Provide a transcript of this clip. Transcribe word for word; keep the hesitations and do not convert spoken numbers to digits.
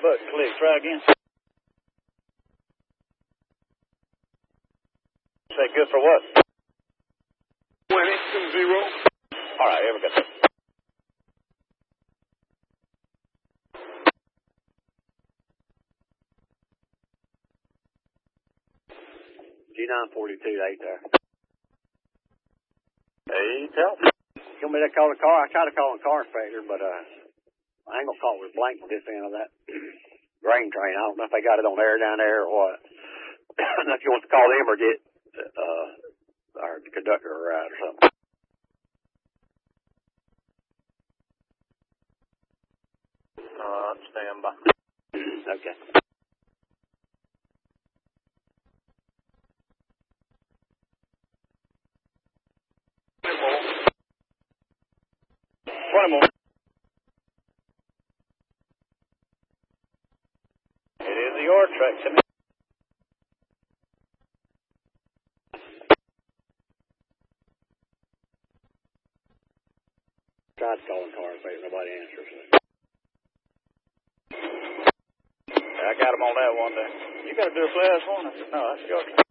butt click. Try again. Say good for what? twenty, two zero. All right, here we go. G nine forty-two, eight there. Hey, tell. You want me to call the car? I tried to call the car inspector, but uh, I ain't gonna call it blank with this end of that grain train. I don't know if they got it on air down there or what. If you want to call them or get uh, our conductor a ride or something. Uh, stand by. Okay. twenty more. It is the yard track to me. Tried calling car inspector, nobody answers. I got him on that one day. You got to do a class one. I said, no, that's your track.